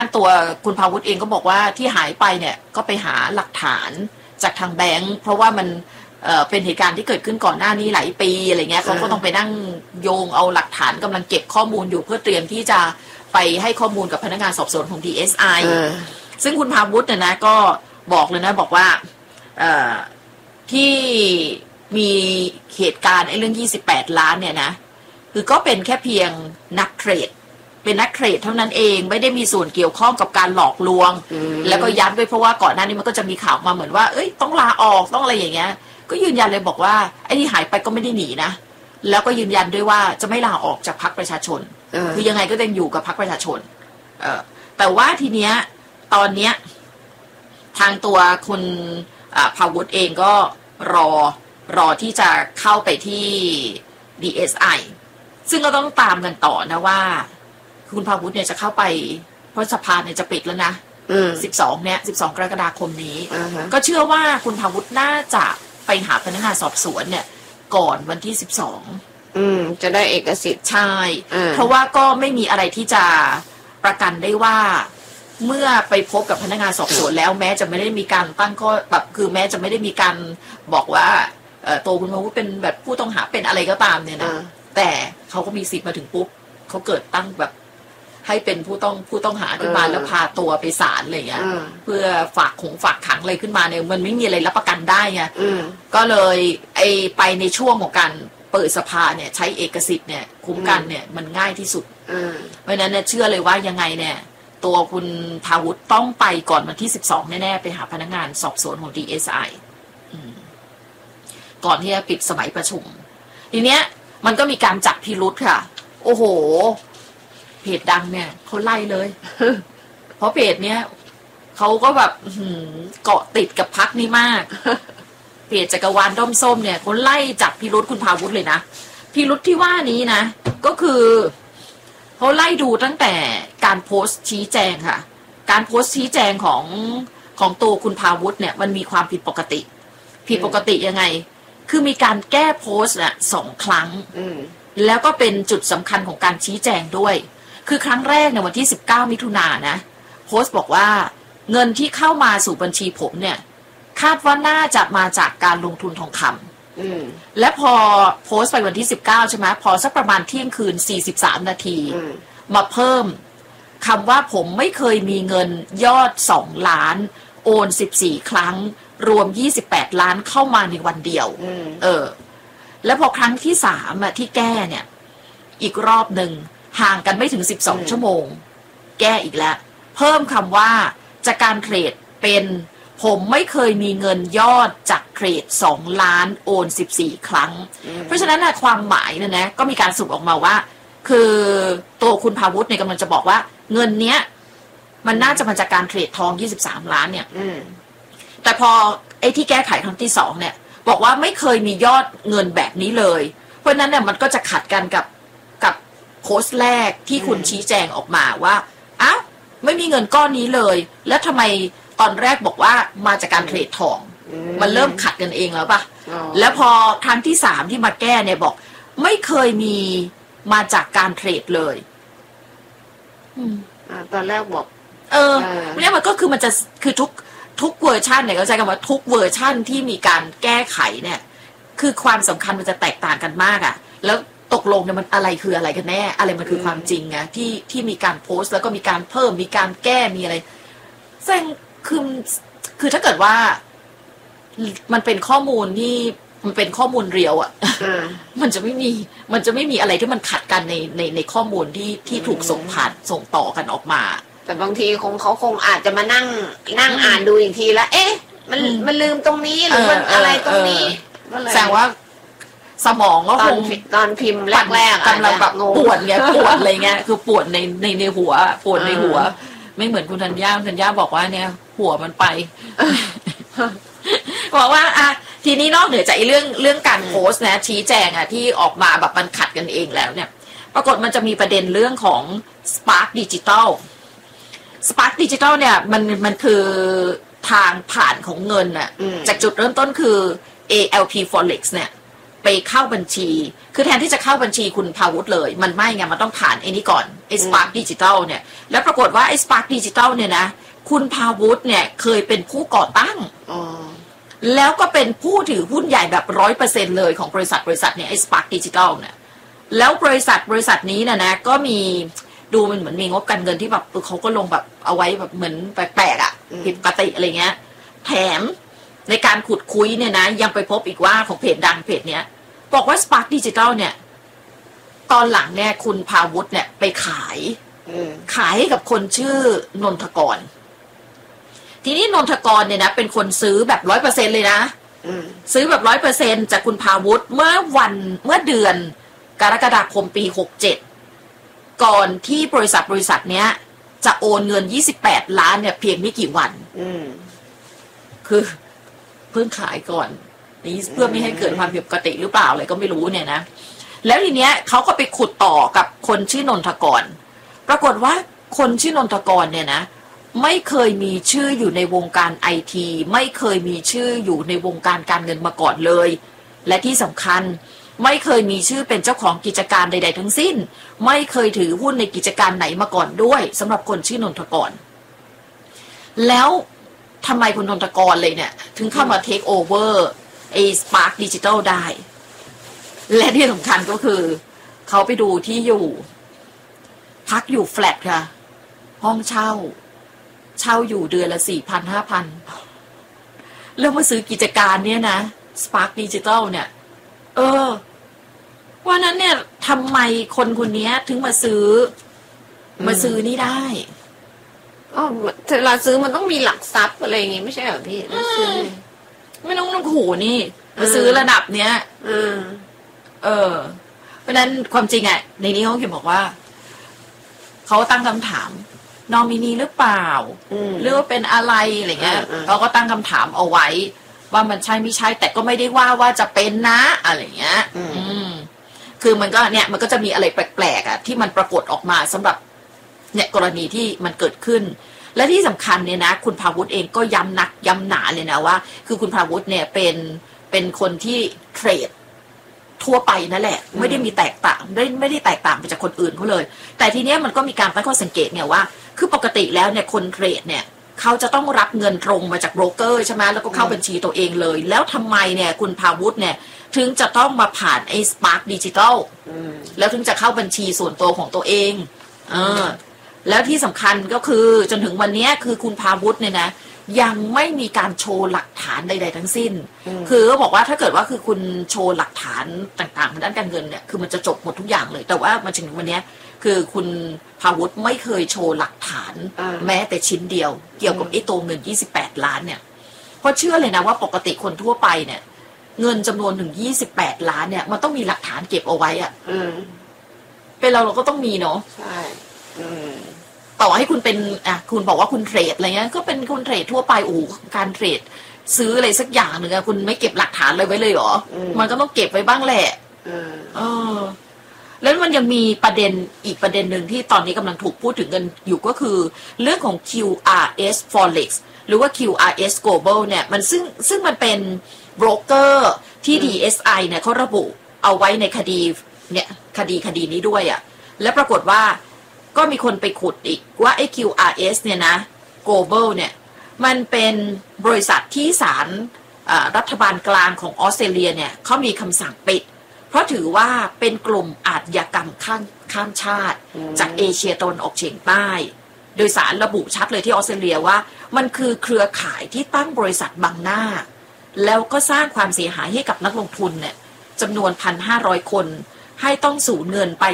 ตัวคุณภาวุฒิเองก็บอกว่าที่หายไปเนี่ยก็ไปหาหลักฐานจากทางแบงค์เพราะว่ามันเป็นเหตุการณ์ที่เกิดขึ้นก่อนหน้านี้หลายปีอะไรเงี้ยเขาก็ต้องไปนั่งโยงเอาหลักฐานกำลังเก็บข้อมูลอยู่เพื่อเตรียมที่จะไปให้ข้อมูลกับพนักงานสอบสวนของ DSI ซึ่งคุณภาวุฒิเนี่ยนะก็บอกเลยนะบอกว่าที่มีเหตุการณ์เรื่อง28 ล้านเนี่ยนะคือก็เป็นแค่เพียงนักเทรดเป็นนักเทรดเท่านั้นเองไม่ได้มีส่วนเกี่ยวข้องกับการหลอกลวงแล้วก็ย้ำด้วยเพราะว่าก่อนหน้านี้มันก็จะมีข่าวมาเหมือนว่าเอ้ยต้องลาออกต้องอะไรอย่างเงี้ยก็ยืนยันเลยบอกว่าไอ้ที่หายไปก็ไม่ได้หนีนะแล้วก็ยืนยันด้วยว่าจะไม่ลาออกจากพรรคประชาชนคือยังไงก็ยังอยู่กับพรรคประชาชนแต่ว่าทีเนี้ยตอนเนี้ยทางตัวคุณภาวุฒิเองก็รอที่จะเข้าไปที่ DSI ซึ่งก็ต้องตามกันต่อนะว่าคุณภาวุฒิเนี่ยจะเข้าไปเพราะสภาเนี่ยจะปิดแล้วนะ12เนี่ย12 กรกฎาคมนี้ก็เชื่อว่าคุณภาวุฒิน่าจะไปหาพนักงานสอบสวนเนี่ยก่อนวันที่12 จะได้เอกสิทธิ์ใช่เพราะว่าก็ไม่มีอะไรที่จะประกันได้ว่าเมื่อไปพบกับพนักงานสอบสวนแล้วแม้จะไม่ได้มีการตั้งข้อแบบคือแม้จะไม่ได้มีการบอกว่าตัวคุณภาวุฒิเป็นแบบผู้ต้องหาเป็นอะไรก็ตามเนี่ยนะแต่เขาก็มีสิทธิ์มาถึงปุ๊บเขาเกิดตั้งแบบให้เป็นผู้ต้องหาขึ้นมาแล้วพาตัวไปศาลอะไรเงี้ยเพื่อฝากขังอะไรขึ้นมาเนี่ยมันไม่มีอะไรรับประกันได้ไงก็เลยไปในช่วงของการเปิดสภาเนี่ยใช้เอกสิทธิ์เนี่ยคุ้มกันเนี่ยมันง่ายที่สุดเพราะฉะนั้นเนี่ยเชื่อเลยว่ายังไงเนี่ยตัวคุณภาวุฒิต้องไปก่อนวันที่12แน่ๆไปหาพนักงานสอบสวนของ DSI ก่อนที่จะปิดสมัยประชุมทีเนี้ยมันก็มีการจับพิรุธค่ะโอ้โหเพจดังเนี่ยเขาไล่เลยเพราะเพจเนี้ยเขาก็แบบเกาะติดกับพรรคนี้มากเพจจักรวาลด้อมส้มเนี่ยเขาไล่จับพิรุธคุณภาวุฒิเลยนะพิรุธที่ว่านี้นะก็คือเขาไล่ดูตั้งแต่การโพสต์ชี้แจงค่ะการโพสต์ชี้แจงของตัวคุณภาวุฒิเนี่ยมันมีความผิดปกติยังไงคือมีการแก้โพสต์น่ะ2 ครั้งแล้วก็เป็นจุดสำคัญของการชี้แจงด้วยคือครั้งแรกในวันที่19 มิถุนายนนะโพสต์บอกว่าเงินที่เข้ามาสู่บัญชีผมเนี่ยคาดว่าน่าจะมาจากการลงทุนทองคำและพอโพสต์ไปวันที่19ใช่ไหมพอสักประมาณเที่ยงคืน43 นาทีมาเพิ่มคำว่าผมไม่เคยมีเงินยอด2 ล้านโอน14 ครั้งรวม28 ล้านเข้ามาในวันเดียวแล้วพอครั้งที่3ที่แก้เนี่ยอีกรอบหนึ่งห่างกันไม่ถึง12 ชั่วโมงแก้อีกแล้วเพิ่มคำว่าจากการเทรดเป็นผมไม่เคยมีเงินยอดจากเทรด2 ล้านโอน14 ครั้งเพราะฉะนั้นนะความหมายนะก็มีการสรุปออกมาว่าคือตัวคุณภาวุฒิเนี่ยกำลังจะบอกว่าเงินเนี้ยมันน่าจะมาจากการเทรดทอง23 ล้านเนี่ยแต่พอไอ้ที่แก้ไขครั้งที่2เนี่ยบอกว่าไม่เคยมียอดเงินแบบนี้เลยเพราะนั้นเนี่ยมันก็จะขัดกันกับโพสต์แรกที่คุณชี้แจงออกมาว่าอ้าวไม่มีเงินก้อนนี้เลยแล้วทำไมตอนแรกบอกว่ามาจากการเทรดทองมันเริ่มขัดกันเองแล้วป่ะแล้วพอครั้งที่3ที่มาแก้เนี่ยบอกไม่เคยมีมาจากการเทรดเลยตอนแรกบอกเนี่ยมันก็คือมันจะคือทุกเวอร์ชันเนี่ยเขาใช้คำว่าทุกเวอร์ชันที่มีการแก้ไขเนี่ยคือความสำคัญมันจะแตกต่างกันมากอ่ะแล้วตกลงเนี่ยมันอะไรคืออะไรกันแน่อะไรมันคือความจริงไงที่มีการโพสต์แล้วก็มีการเพิ่มมีการแก้มีอะไรแสดงคือถ้าเกิดว่ามันเป็นข้อมูลที่มันเป็นข้อมูลเรียวอ่ะมันจะไม่มีอะไรที่มันขัดกันในข้อมูลที่ถูกส่งต่อกันออกมาแต่บางทีเขาคงอาจจะมานั่งอ่านดูอีกทีแล้วมันลืมตรงนี้หรือมันอะไรตรงนี้แสดงว่าสมองก็คงตอนพิมพ์แรกๆกำลังแบบปวดไงปวดอะไรเงี้ยคือปวดในหัวปวดในหัวไม่เหมือนคุณธัญญาบอกว่าเนี่ยหัวมันไปบอกว่าทีนี้นอกเหนือจากเรื่องการโพสต์นะชี้แจงที่ออกมาแบบมันขัดกันเองแล้วเนี่ยปรากฏมันจะมีประเด็นเรื่องของ Spark Digital เนี่ยมันคือทางผ่านของเงินจากจุดเริ่มต้นคือ ALP Forex เนี่ยไปเข้าบัญชี คือแทนที่จะเข้าบัญชีคุณพาวุฒิเลยมันไม่ไงมันต้องผ่านไอ้นี้ก่อนไอ้ Spark Digital เนี่ยแล้วปรากฏว่าไอ้ Spark Digital เนี่ยนะคุณพาวุฒิเนี่ยเคยเป็นผู้ก่อตั้งแล้วก็เป็นผู้ถือหุ้นใหญ่แบบ 100% เลยของบริษัทเนี่ยไอ้ Spark Digital เนี่ยแล้วบริษัทนี้นะก็มีดูมันเหมือนมีงบการเงินที่แบบเขาก็ลงแบบเอาไว้แบบเหมือนแปลกๆอ่ะผิดปกติอะไรเงี้ยแถมในการขุดคุยเนี่ยนะยังไปพบอีกว่าของเพจดังเพจเนี้ยบอกว่า Spark Digital เนี่ยตอนหลังเนี่ยคุณพาวุฒิเนี่ยไปขายให้กับคนชื่อนนทกรทีนี้นนทกรเนี่ยนะเป็นคนซื้อแบบ 100% เลยนะซื้อแบบ 100% จากคุณพาวุฒิเมื่อเดือนกรกฎาคมปี67ก่อนที่บริษัทเนี้ยจะโอนเงิน28ล้านเนี่ยเพียงไม่กี่วันคือเพิ่งขายก่อนนี้เพื่อไม่ให้เกิดความผิดปกติหรือเปล่าอะไรก็ไม่รู้เนี่ยนะแล้วทีเนี้ยเขาก็ไปขุดต่อกับคนชื่อนนทกรปรากฏว่าคนชื่อนนทกรเนี่ยนะไม่เคยมีชื่ออยู่ในวงการไอทีไม่เคยมีชื่ออยู่ในวงการการเงินมาก่อนเลยและที่สำคัญไม่เคยมีชื่อเป็นเจ้าของกิจการใดๆทั้งสิ้นไม่เคยถือหุ้นในกิจการไหนมาก่อนด้วยสำหรับคนชื่อนนทกรแล้วทำไมคุณนนทกรเลยเนี่ยถึงเข้ามาเทคโอเวอร์ไอ้ Spark Digital ได้และที่สำคัญก็คือเขาไปดูที่อยู่พักอยู่แฟลตค่ะห้องเช่าอยู่เดือนละ 4,000-5,000 แล้วมาซื้อกิจการเนี่ยนะ Spark Digital เนี่ยว่านั้นเนี่ยทำไมคนนี้ถึงมาซื้อนี่ได้เวลาซื้อมันต้องมีหลักทรัพย์อะไรอย่างงี้ไม่ใช่เหรอพี่ซื้อไม่ต้องหูนี่มาซื้อระดับเนี้ยเพราะนั้นความจริงอ่ะในนี้เขาเขียนบอกว่าเขาตั้งคำถามนอมินีหรือเปล่าหรือว่าเป็นอะไรอะไรเงี้ยเขาก็ตั้งคำถามเอาไว้ว่ามันใช่ไม่ใช่แต่ก็ไม่ได้ว่าจะเป็นนะอะไรเงี้ยคือมันก็จะมีอะไรแปลกๆอ่ะที่มันปรากฏออกมาสำหรับเนี่ยกรณีที่มันเกิดขึ้นและที่สำคัญเนี่ยนะคุณพาวุฒิเองก็ย้ำนักย้ำหนาเลยนะว่าคือคุณพาวุฒิเนี่ยเป็นคนที่เทรดทั่วไปนั่นแหละไม่ได้มีแตกต่างไม่ได้แตกต่างไปจากคนอื่นเขาเลยแต่ทีเนี้ยมันก็มีการตั้งข้อสังเกตเนี่ยว่าคือปกติแล้วเนี่ยคนเทรดเนี่ยเขาจะต้องรับเงินตรงมาจากโบรกเกอร์ใช่ไหมแล้วก็เข้าบัญชีตัวเองเลยแล้วทำไมเนี่ยคุณพาวุฒิเนี่ยถึงจะต้องมาผ่านไอ้ Spark Digital แล้วถึงจะเข้าบัญชีส่วนตัวของตัวเองแล้วที่สำคัญก็คือจนถึงวันนี้คือคุณพาวุฒิเนี่ยนะยังไม่มีการโชว์หลักฐานใดๆทั้งสิ้นคือก็บอกว่าถ้าเกิดว่าคือคุณโชว์หลักฐานต่างๆทางด้านการเงินเนี่ยคือมันจะจบหมดทุกอย่างเลยแต่ว่ามาถึงวันนี้คือคุณพาวุฒิไม่เคยโชว์หลักฐานแม้แต่ชิ้นเดียวเกี่ยวกับไอ้ตัวเงิน28ล้านเนี่ยเพราะเชื่อเลยนะว่าปกติคนทั่วไปเนี่ยเงินจำนวนถึง28ล้านเนี่ยมันต้องมีหลักฐานเก็บเอาไว้อะเป็นเราก็ต้องมีเนาะใช่ต่อให้คุณเป็นคุณบอกว่าคุณเทรดอะไรเงี้ยก็เป็นคุณเทรดทั่วไปการเทรดซื้ออะไรสักอย่างหนึ่งคุณไม่เก็บหลักฐานเลยไว้เลยเหรอมันก็ต้องเก็บไว้บ้างแหละแล้วมันยังมีประเด็นอีกประเด็นหนึ่งที่ตอนนี้กำลังถูกพูดถึงกันอยู่ก็คือเรื่องของ QRS Forex หรือว่า QRS Global เนี่ยมันซึ่งมันเป็นโบรกเกอร์ที่ DSI เนี่ยเขาระบุเอาไว้ในคดีเนี่ยคดีนี้ด้วยอ่ะและปรากฏว่าก็มีคนไปขุดอีกว่าไอ้ QRS เนี่ยนะ Global เนี่ยมันเป็นบริษัทที่ศาลรัฐบาลกลางของออสเตรเลียเนี่ยเขามีคำสั่งปิดเพราะถือว่าเป็นกลุ่มอาชญากรรมข้ามชาติจากเอเชียตะวันออกเฉียงใต้โดยศาลระบุชัดเลยที่ออสเตรเลียว่ามันคือเครือข่ายที่ตั้งบริษัทบังหน้าแล้วก็สร้างความเสียหายให้กับนักลงทุนเนี่ยจำนวน 1,500 คนให้ต้องสูญเงินไป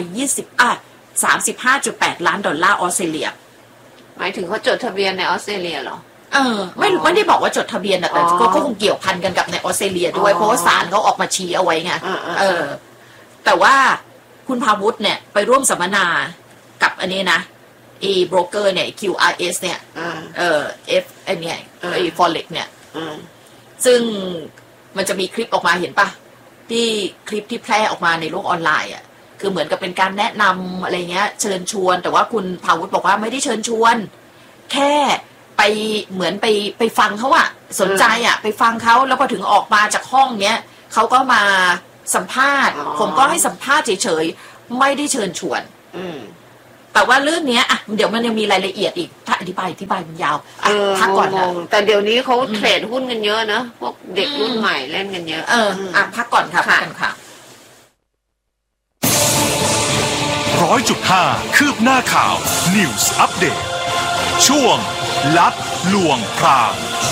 35.8 ล้านดอลลาร์ออสเตรเลียหมายถึงเขาจดทะเบียนในออสเตรเลียเหรอไม่ได้บอกว่าจดทะเบียนแต่ก็คงเกี่ยวพันกันกับในออสเตรเลียด้วยเพราะว่าศาลเขาออกมาชี้เอาไว้ไงแต่ว่าคุณพาวุฒิเนี่ยไปร่วมสัมมนากับอันนี้นะโบรกเกอร์เนี่ย QRS เนี่ยF ไอเนี่ยForex เนี่ยซึ่งมันจะมีคลิปออกมาเห็นปะที่คลิปที่แพร่ออกมาในโลกออนไลน์อ่ะคือเหมือนกับเป็นการแนะนำอะไรเงี้ยเชิญชวนแต่ว่าคุณพาวุฒิบอกว่าไม่ได้เชิญชวนแค่ไปเหมือนไปฟังเขาอะสนใจอะไปฟังเขาแล้วพอถึงออกมาจากห้องเนี้ยเขาก็มาสัมภาษณ์ผมก็ให้สัมภาษณ์เฉยๆไม่ได้เชิญชวนแต่ว่าเรื่องนี้อ่ะเดี๋ยวมันยังมีรายละเอียดอีกถ้าอธิบายมันยาวพักก่อนนะแต่เดี๋ยวนี้เขาเทรดหุ้นกันเยอะนะพวกเด็กรุ่นใหม่เล่นกันเยอะพักก่อนค่ะพักกันค่ะ 100.5 คืบหน้าข่าว News Update ช่วงลัดลวงพราง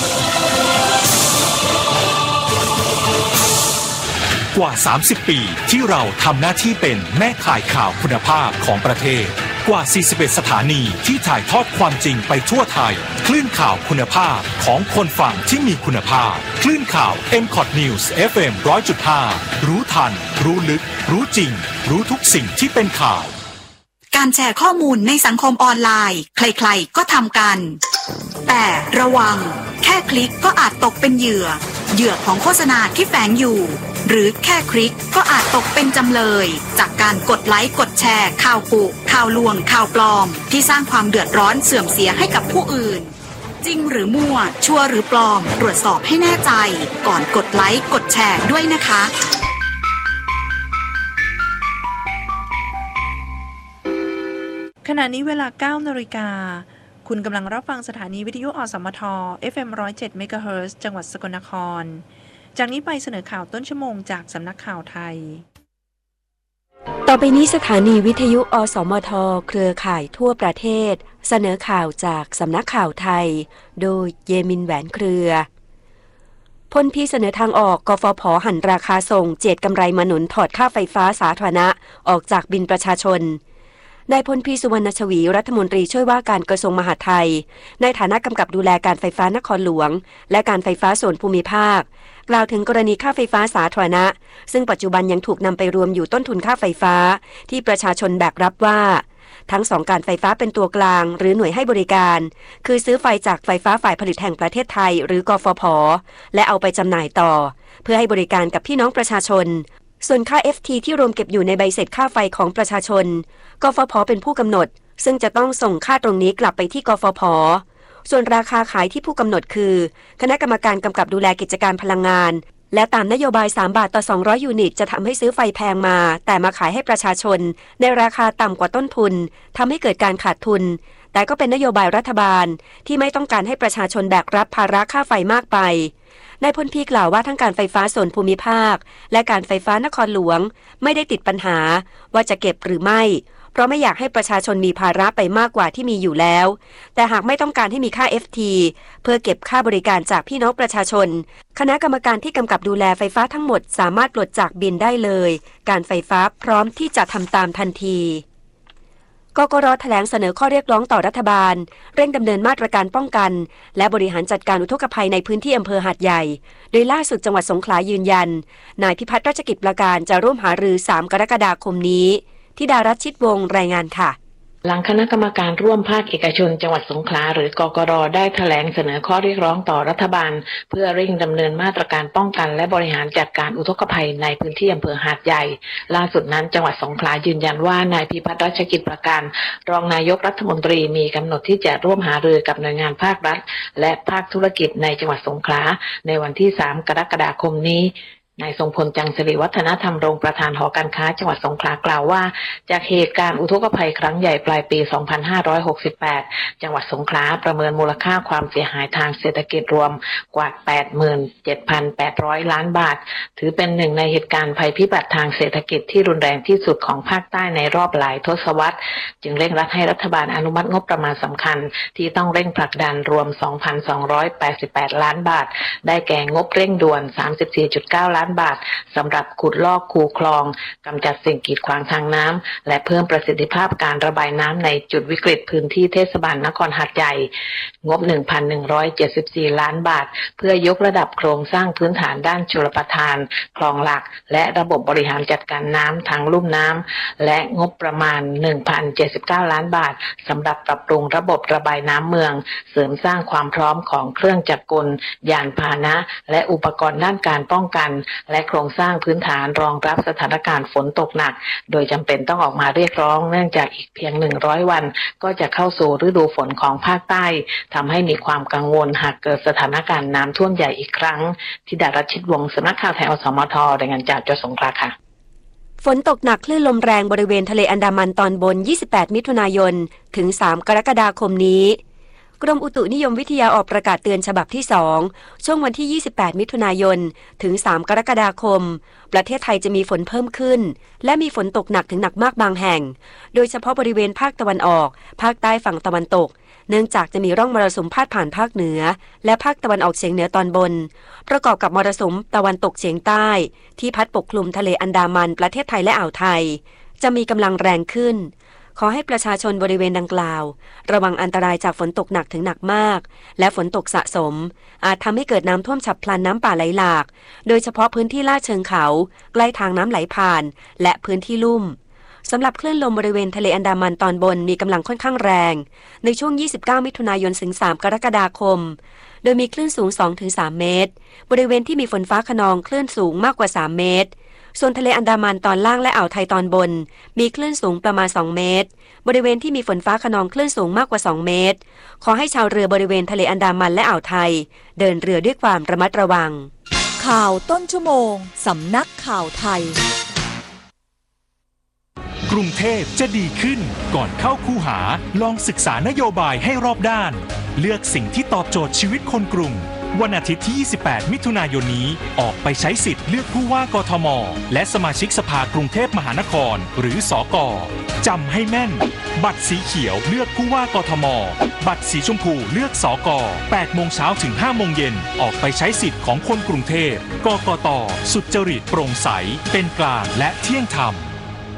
กว่า30 ปีที่เราทำหน้าที่เป็นแม่ข่ายข่าวคุณภาพของประเทศกว่า41สถานีที่ถ่ายทอดความจริงไปทั่วไทยคลื่นข่าวคุณภาพของคนฟังที่มีคุณภาพคลื่นข่าว MCOT News FM 100.5 รู้ทันรู้ลึกรู้จริงรู้ทุกสิ่งที่เป็นข่าวการแชร์ข้อมูลในสังคมออนไลน์ใครๆก็ทำกันแต่ระวังแค่คลิกก็อาจตกเป็นเหยื่อของโฆษณาที่แฝงอยู่หรือแค่คลิกก็อาจตกเป็นจำเลยจากการกดไลค์กดแชร์ข่าวกุข่าวลวงข่าวปลอมที่สร้างความเดือดร้อนเสื่อมเสียให้กับผู้อื่นจริงหรือมั่วชัวร์หรือปลอมตรวจสอบให้แน่ใจก่อนกดไลค์กดแชร์ด้วยนะคะขณะนี้เวลา 9 นาฬิกาคุณกำลังรับฟังสถานีวิทยุอสมท FM 107 เมกะเฮิรตซ์จังหวัดสกลนครจากนี้ไปเสนอข่าวต้นชั่วโมงจากสำนักข่าวไทยต่อไปนี้สถานีวิทยุอสมทเครือข่ายทั่วประเทศเสนอข่าวจากสำนักข่าวไทยโดยเยมินแหวนเครือพลพีเสนอทางออกกฟผ.หั่นราคาส่งเจียดกำไรมาหนุนถอดค่าไฟฟ้าสาธารณะออกจากบิลประชาชนนายพลพีสุวรรณชวีรัฐมนตรีช่วยว่าการกระทรวงมหาดไทยในฐานะกำกับดูแลการไฟฟ้านครหลวงและการไฟฟ้าส่วนภูมิภาคกล่าวถึงกรณีค่าไฟฟ้าสาธารณะซึ่งปัจจุบันยังถูกนำไปรวมอยู่ต้นทุนค่าไฟฟ้าที่ประชาชนแบกรับว่าทั้งสองการไฟฟ้าเป็นตัวกลางหรือหน่วยให้บริการคือซื้อไฟจากไฟฟ้าฝ่ายผลิตแห่งประเทศไทยหรือกฟผ.และเอาไปจำหน่ายต่อเพื่อให้บริการกับพี่น้องประชาชนส่วนค่า FT ที่รวมเก็บอยู่ในใบเสร็จค่าไฟของประชาชนกฟผ.เป็นผู้กำหนดซึ่งจะต้องส่งค่าตรงนี้กลับไปที่กฟผ.ส่วนราคาขายที่ผู้กำหนดคือคณะกรรมการกำกับดูแลกิจการพลังงานและตามนโยบาย3 บาทต่อ200ยูนิตจะทำให้ซื้อไฟแพงมาแต่มาขายให้ประชาชนในราคาต่ำกว่าต้นทุนทำให้เกิดการขาดทุนแต่ก็เป็นนโยบายรัฐบาลที่ไม่ต้องการให้ประชาชนแบกรับภาระค่าไฟมากไปนายพลพีกล่าวว่าทั้งการไฟฟ้าส่วนภูมิภาคและการไฟฟ้านครหลวงไม่ได้ติดปัญหาว่าจะเก็บหรือไม่เพราะไม่อยากให้ประชาชนมีภาระไปมากกว่าที่มีอยู่แล้วแต่หากไม่ต้องการให้มีค่า FT เพื่อเก็บค่าบริการจากพี่น้องประชาชนคณะกรรมการที่กำกับดูแลไฟฟ้าทั้งหมดสามารถปลดจากบิลได้เลยการไฟฟ้าพร้อมที่จะทำตามทันทีกกร.แถลงเสนอข้อเรียกร้องต่อรัฐบาลเร่งดำเนินมาตรการป้องกันและบริหารจัดการอุทกภัยในพื้นที่อำเภอหาดใหญ่โดยล่าสุดจังหวัดสงขลายืนยันนายพิพัฒน์ราชกิจประการจะร่วมหารือ3 กรกฎาคมนี้ธิดารัตน์ชิดวงศ์รายงานค่ะหลังคณะกรรมการร่วมภาคเอกชนจังหวัดสงขลาหรือกกร.ได้แถลงเสนอข้อเรียกร้องต่อรัฐบาลเพื่อเร่งดำเนินมาตรการป้องกันและบริหารจัดการอุทกภัยในพื้นที่อำเภอหาดใหญ่ล่าสุดนั้นจังหวัดสงขลายืนยันว่านายพิพัฒน์รัชกิจประการรองนายกรัฐมนตรีมีกำหนดที่จะร่วมหารือกับหน่วยงานภาครัฐและภาคธุรกิจในจังหวัดสงขลาในวันที่3 กรกฎาคมนี้นายทรงพลจังสิริวัฒนธรรมรงประธานหอการค้าจังหวัดสงขลากล่าวว่าจากเหตุการณ์อุทกภัยครั้งใหญ่ปลายปี 2568 จังหวัดสงขลาประเมินมูลค่าความเสียหายทางเศรษฐกิจรวมกว่า 87,800 ล้านบาทถือเป็นหนึ่งในเหตุการณ์ภัยพิบัติทางเศรษฐกิจที่รุนแรงที่สุดของภาคใต้ในรอบหลายทศวรรษจึงเร่งรัดให้รัฐบาลอนุมัติงบประมาณสำคัญที่ต้องเร่งผลักดันรวม 2,288 ล้านบาทได้แก่งบเร่งด่วน 34.9 ล้านบาทสำหรับขุดลอกคูคลองกำจัดสิ่งกีดขวางทางน้ำและเพิ่มประสิทธิภาพการระบายน้ำในจุดวิกฤตพื้นที่เทศบาลนครหาดใหญ่งบ 1,174 ล้านบาทเพื่อยกระดับโครงสร้างพื้นฐานด้านชลประทานคลองหลักและระบบบริหารจัดการน้ำทางลุ่มน้ำและงบประมาณ 1,079 ล้านบาทสำหรับปรับปรุงระบบระบายน้ำเมืองเสริมสร้างความพร้อมของเครื่องจักรกลยานพาหนะและอุปกรณ์ด้านการป้องกันและโครงสร้างพื้นฐานรองรับสถานการณ์ฝนตกหนักโดยจำเป็นต้องออกมาเรียกร้องเนื่องจากอีกเพียง100 วันก็จะเข้าสู่ฤดูฝนของภาคใต้ทำให้มีความกังวลหากเกิดสถานการณ์น้ำท่วมใหญ่อีกครั้งธิดารัชชิตวงศ์สำนักข่าวไทยอสมทรายงานจากจังหวัดสงขลาค่ะฝนตกหนักคลื่นลมแรงบริเวณทะเลอันดามันตอนบน28มิถุนายนถึง3กรกฎาคมนี้กรมอุตุนิยมวิทยาออกประกาศเตือนฉบับที่2ช่วงวันที่28มิถุนายนถึง3กรกฎาคมประเทศไทยจะมีฝนเพิ่มขึ้นและมีฝนตกหนักถึงหนักมากบางแห่งโดยเฉพาะบริเวณภาคตะวันออกภาคใต้ฝั่งตะวันตกเนื่องจากจะมีร่องมรสุมพาดผ่านภาคเหนือและภาคตะวันออกเฉียงเหนือตอนบนประกอบกับมรสุมตะวันตกเฉียงใต้ที่พัดปกคลุมทะเลอันดามันประเทศไทยและอ่าวไทยจะมีกำลังแรงขึ้นขอให้ประชาชนบริเวณดังกล่าวระวังอันตรายจากฝนตกหนักถึงหนักมากและฝนตกสะสมอาจทำให้เกิดน้ำท่วมฉับพลันน้ำป่าไหลหลากโดยเฉพาะพื้นที่ลาดเชิงเขาใกล้ทางน้ำไหลผ่านและพื้นที่ลุ่มสำหรับคลื่นลมบริเวณทะเลอันดามันตอนบนมีกำลังค่อนข้างแรงในช่วง29มิถุนายนถึง3กรกฎาคมโดยมีคลื่นสูง 2-3 เมตรบริเวณที่มีฝนฟ้าคะนองคลื่นสูงมากกว่า3เมตรส่วนทะเลอันดามันตอนล่างและอ่าวไทยตอนบนมีคลื่นสูงประมาณ2เมตรบริเวณที่มีฝนฟ้าคะนองคลื่นสูงมากกว่า2เมตรขอให้ชาวเรือบริเวณทะเลอันดามันและอ่าวไทยเดินเรือด้วยความระมัดระวังข่าวต้นชั่วโมงสำนักข่าวไทยกรุงเทพจะดีขึ้นก่อนเข้าคูหาลองศึกษานโยบายให้รอบด้านเลือกสิ่งที่ตอบโจทย์ชีวิตคนกรุงวันอาทิตย์ที่28มิถุนายนนี้ออกไปใช้สิทธิ์เลือกผู้ว่ากทมและสมาชิกสภากรุงเทพมหานครหรือสก.จำให้แม่นบัตรสีเขียวเลือกผู้ว่ากทมบัตรสีชมพูเลือกสก. 8 โมงเช้าถึง 5 โมงเย็นออกไปใช้สิทธิ์ของคนกรุงเทพกกต.สุจริตโปร่งใสเป็นกลางและเที่ยงธรรม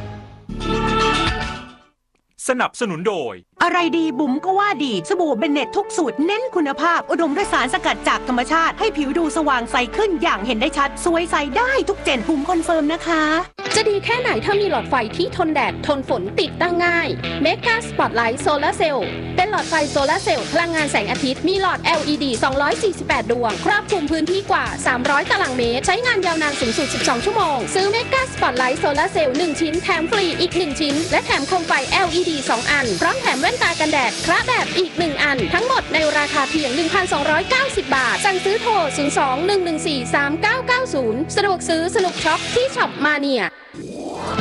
สนับสนุนโดยอะไรดีบุ๋มก็ว่าดีสบู่เบนเน็ตทุกสูตรเน้นคุณภาพอุดมด้วยสารสกัดจากธรรมชาติให้ผิวดูสว่างใสขึ้นอย่างเห็นได้ชัดสวยใสได้ทุกเจนบุ๋มคอนเฟิร์มนะคะจะดีแค่ไหนถ้ามีหลอดไฟที่ทนแดดทนฝนติดตั้งง่าย Mega Spotlight Solar Cell เป็นหลอดไฟโซลาร์เซลล์พลังงานแสงอาทิตย์มีหลอด LED 248 ดวงครอบคลุมพื้นที่กว่า300ตารางเมตรใช้งานยาวนานสูงสุด12ชั่วโมงซื้อ Mega Spotlight Solar Cell 1 ชิ้นแถมฟรีอีก1ชิ้นและแถมโคมไฟ LED 2 อันพร้อมแถมแว่นตากันแดดคระแบบอีก1อันทั้งหมดในราคาเพียง 1,290 บาทสั่งซื้อโทร 02-114-3990 สะดวกซื้อสนุกช็อปที่ช็อปมาเนีย